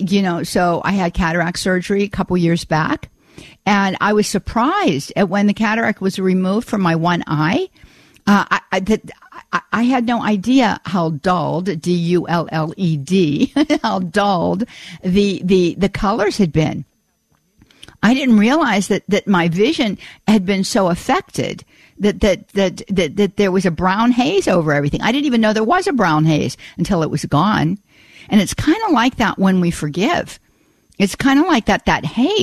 so I had cataract surgery a couple years back, and I was surprised at when the cataract was removed from my one eye. I had no idea how dulled, D-U-L-L-E-D, how dulled the colors had been. I didn't realize that my vision had been so affected that there was a brown haze over everything. I didn't even know there was a brown haze until it was gone. And it's kind of like that when we forgive. It's kind of like that haze